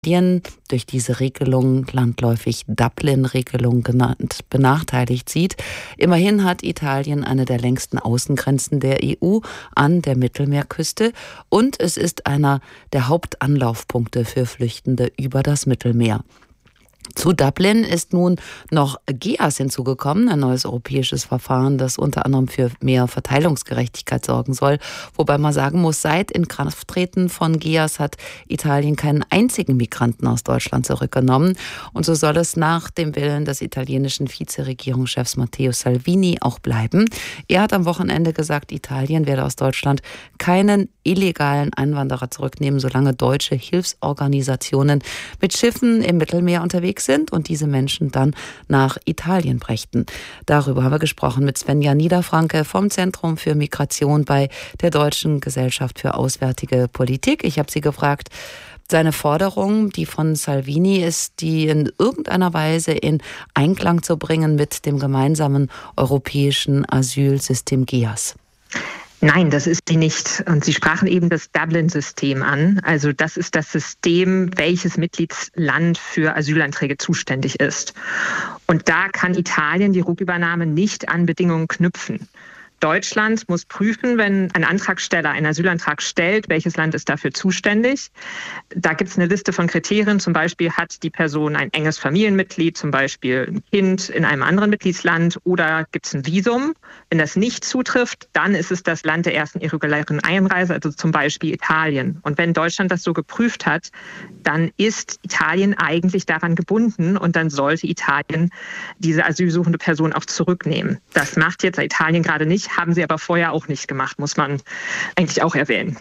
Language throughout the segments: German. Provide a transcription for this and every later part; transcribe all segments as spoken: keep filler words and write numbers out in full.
durch diese Regelung, landläufig Dublin-Regelung genannt, benachteiligt sieht. Immerhin hat Italien eine der längsten Außengrenzen der E U an der Mittelmeerküste und es ist einer der Hauptanlaufpunkte für Flüchtende über das Mittelmeer. Zu Dublin ist nun noch G E A S hinzugekommen, ein neues europäisches Verfahren, das unter anderem für mehr Verteilungsgerechtigkeit sorgen soll. Wobei man sagen muss, seit Inkrafttreten von G E A S hat Italien keinen einzigen Migranten aus Deutschland zurückgenommen. Und so soll es nach dem Willen des italienischen Vizeregierungschefs Matteo Salvini auch bleiben. Er hat am Wochenende gesagt, Italien werde aus Deutschland keinen illegalen Einwanderer zurücknehmen, solange deutsche Hilfsorganisationen mit Schiffen im Mittelmeer unterwegs sind und diese Menschen dann nach Italien brächten. Darüber haben wir gesprochen mit Svenja Niederfranke vom Zentrum für Migration bei der Deutschen Gesellschaft für Auswärtige Politik. Ich habe sie gefragt, seine Forderung, die von Salvini ist, die in irgendeiner Weise in Einklang zu bringen mit dem gemeinsamen europäischen Asylsystem G E A S. Nein, das ist sie nicht. Und Sie sprachen eben das Dublin-System an. Also das ist das System, welches Mitgliedsland für Asylanträge zuständig ist. Und da kann Italien die Rückübernahme nicht an Bedingungen knüpfen. Deutschland muss prüfen, wenn ein Antragsteller einen Asylantrag stellt, welches Land ist dafür zuständig. Da gibt es eine Liste von Kriterien. Zum Beispiel hat die Person ein enges Familienmitglied, zum Beispiel ein Kind in einem anderen Mitgliedsland, oder gibt es ein Visum. Wenn das nicht zutrifft, dann ist es das Land der ersten irregulären Einreise, also zum Beispiel Italien. Und wenn Deutschland das so geprüft hat, dann ist Italien eigentlich daran gebunden und dann sollte Italien diese asylsuchende Person auch zurücknehmen. Das macht jetzt Italien gerade nicht. Haben sie aber vorher auch nicht gemacht, muss man eigentlich auch erwähnen.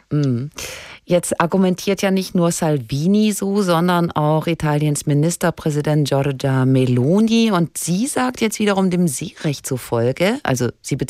Jetzt argumentiert ja nicht nur Salvini so, sondern auch Italiens Ministerpräsident Giorgia Meloni. Und sie sagt jetzt wiederum dem Seerecht zufolge, also sie